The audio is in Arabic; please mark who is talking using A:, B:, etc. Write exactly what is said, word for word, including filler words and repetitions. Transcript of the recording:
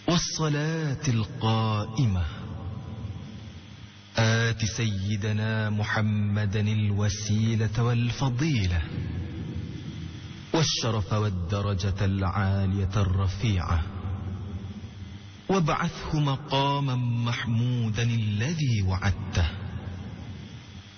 A: والصلاة القائمة آت سيدنا محمدا الوسيلة والفضيلة والشرف والدرجة العالية الرفيعة وابعثه مقاما محمودا الذي وعدته